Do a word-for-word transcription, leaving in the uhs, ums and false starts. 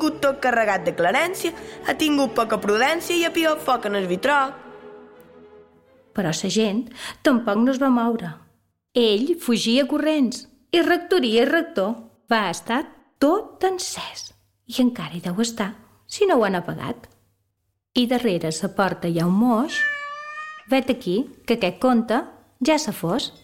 vingut tot carregat de clarència, ha tingut poca prudència i ha pigat foc en el vitroc. Però la gent tampoc no es va moure. Ell fugia corrents i rectoria i rector va estar tot encès. I encara hi deu estar, si no ho han apagat. I darrere la porta hi ha un moix. Vet aquí que aquest conte ja s'ha fos.